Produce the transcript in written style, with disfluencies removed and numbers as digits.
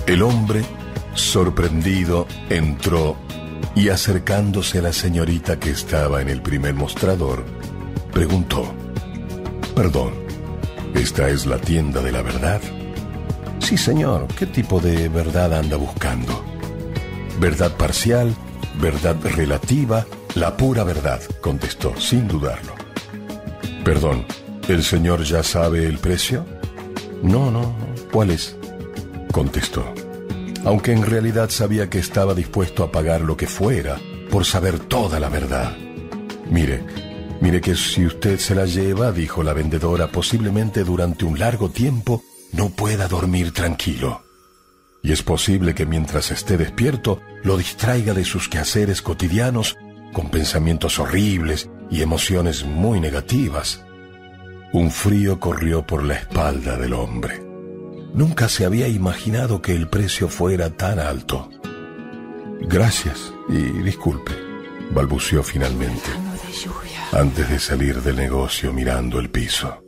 El hombre, sorprendido, entró y acercándose a la señorita que estaba en el primer mostrador, preguntó: «Perdón, ¿esta es la tienda de la verdad?» «Sí, señor. ¿Qué tipo de verdad anda buscando?» «Verdad parcial, verdad relativa, la pura verdad», contestó, sin dudarlo. «Perdón, ¿el señor ya sabe el precio?» No. «¿Cuál es?», contestó, aunque en realidad sabía que estaba dispuesto a pagar lo que fuera por saber toda la verdad. Mire que si usted se la lleva», dijo la vendedora, «posiblemente durante un largo tiempo no pueda dormir tranquilo. Y es posible que mientras esté despierto lo distraiga de sus quehaceres cotidianos con pensamientos horribles y emociones muy negativas». Un frío corrió por la espalda del hombre. Nunca se había imaginado que el precio fuera tan alto. «Gracias y disculpe», balbuceó finalmente, antes de salir del negocio mirando el piso.